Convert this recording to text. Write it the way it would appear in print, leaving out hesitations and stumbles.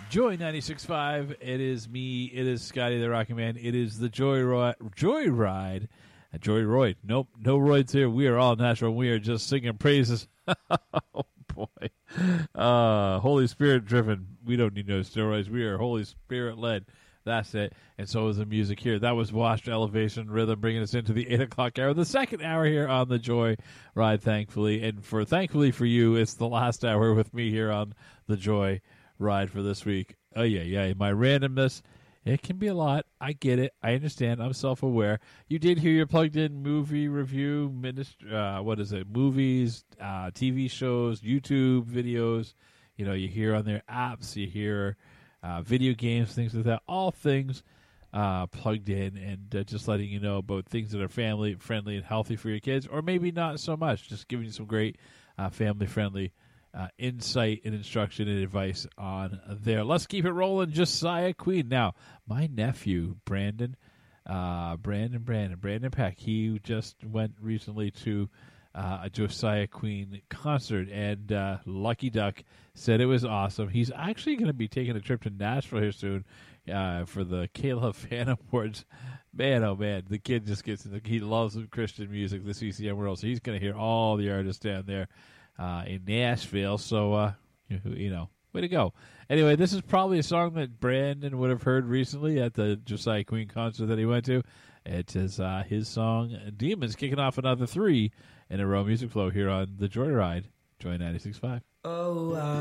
Joy 96.5. It is me. It is Scotty the Rocky Man. It is the Joyride. Joyroid. Nope, no roids here. We are all natural. We are just singing praises. Oh, boy. Holy Spirit driven. We don't need no steroids. We are Holy Spirit led. That's it. And so is the music here. That was Washed Elevation Rhythm, bringing us into the 8 o'clock hour, the second hour here on the Joy Ride, thankfully. And thankfully for you, it's the last hour with me here on the Joy Ride for this week. Oh, yeah. My randomness, it can be a lot. I get it. I understand. I'm self-aware. You did hear your plugged-in movie review, movies, TV shows, YouTube videos. You know, you hear on their apps, you hear video games, things like that. All things plugged in and just letting you know about things that are family-friendly and healthy for your kids, or maybe not so much. Just giving you some great family-friendly insight and instruction and advice on there. Let's keep it rolling. Josiah Queen. Now, my nephew, Brandon Peck, he just went recently to a Josiah Queen concert, and Lucky Duck said it was awesome. He's actually going to be taking a trip to Nashville here soon for the Kayla Fan Awards. Man, oh man, the kid just he loves Christian music, the CCM world, so he's going to hear all the artists down there in Nashville. So, you know, way to go. Anyway, this is probably a song that Brandon would have heard recently at the Josiah Queen concert that he went to. It is his song, Demons, kicking off another 3 in a row music flow here on the Joyride, Joy 96.5.